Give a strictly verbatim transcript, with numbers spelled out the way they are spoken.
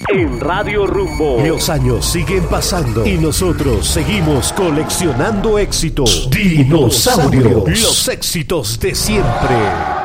en Radio Rumbo. Los años siguen pasando y nosotros seguimos coleccionando éxitos. Dinosaurios, los éxitos de siempre.